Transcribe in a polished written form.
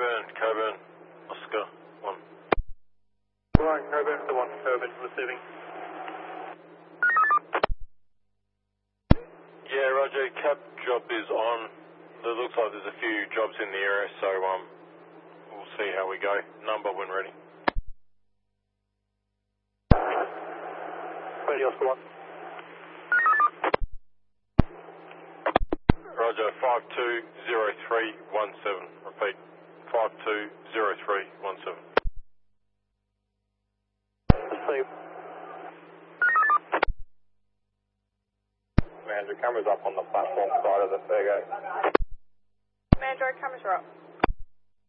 Coburn, Oscar 1. Right, Coburn to 1, Coburn receiving. Yeah, Roger, cap job is on. It looks like there's a few jobs in the area, so we'll see how we go. Number when ready. Ready, Oscar 1. Roger, 520317. Repeat, 520317. Receive. Commander, cameras up on the platform side of the Fergo. Commander, cameras are up.